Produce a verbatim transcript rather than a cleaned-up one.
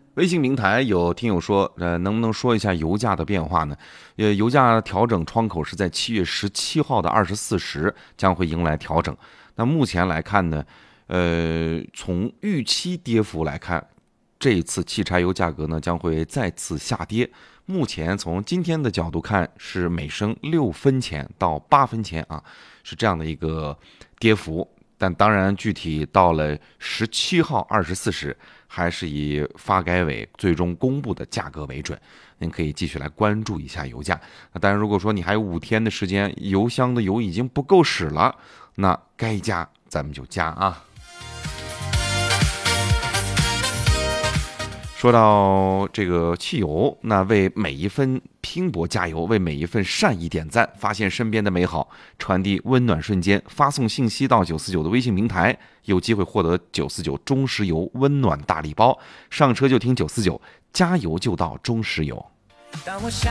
微信平台有听友说，呃，能不能说一下油价的变化呢？呃，油价调整窗口是在七月十七号的二十四时将会迎来调整。那目前来看呢，呃，从预期跌幅来看，这一次汽柴油价格呢将会再次下跌。目前从今天的角度看，是每升六分钱到八分钱啊，是这样的一个跌幅。但当然，具体到了十七号二十四时，还是以发改委最终公布的价格为准。您可以继续来关注一下油价。那当然，如果说你还有五天的时间，油箱的油已经不够使了，那该加咱们就加啊。说到这个汽油，那为每一份拼搏加油，为每一份善意点赞，发现身边的美好，传递温暖瞬间，发送信息到九四九的微信平台，有机会获得九四九中石油温暖大礼包。上车就听九四九，加油就到中石油。